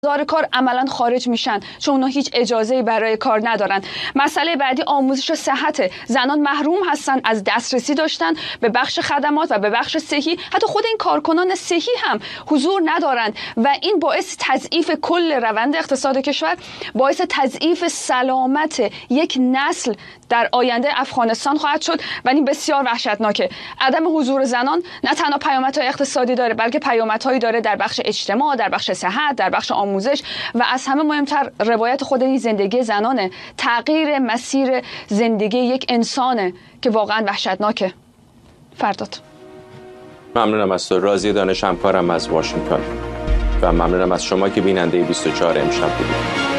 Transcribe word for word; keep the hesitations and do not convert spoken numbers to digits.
بازار کار عملا خارج میشن چون اونا هیچ اجازه‌ای برای کار ندارن. مسئله بعدی آموزش و صحت. زنان محروم هستن از دسترسی داشتن به بخش خدمات و به بخش صحی. حتی خود این کارکنان صحی هم حضور ندارند و این باعث تضعیف کل روند اقتصاد کشور، باعث تضعیف سلامت یک نسل در آینده افغانستان خواهد شد و این بسیار وحشتناکه. عدم حضور زنان نه تنها پیامدهای اقتصادی داره بلکه پیامدهایی داره در بخش اجتماع، در بخش صحت، در بخش آموزش و از همه مهمتر روایت خود این زندگی زنانه. تغییر مسیر زندگی یک انسانه که واقعا وحشتناکه. فرداد. ممنونم از تو. راضی دانش همکارم از واشنگتن و ممنونم از شما که بیننده بیست و چهار امشب بودید.